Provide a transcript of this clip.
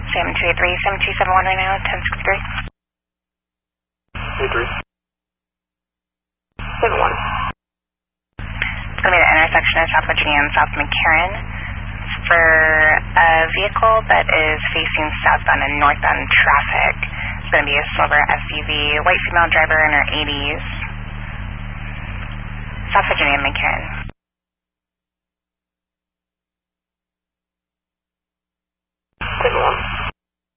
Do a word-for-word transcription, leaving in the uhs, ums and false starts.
seven two eight three, seven two seven one right now, ten sixty-three. eight three. seven one. It's going to be the intersection of South Virginia and South McCarran for a vehicle that is facing southbound and northbound traffic. It's going to be a silver S U V, white female driver in her eighties. South Virginia and McCarran.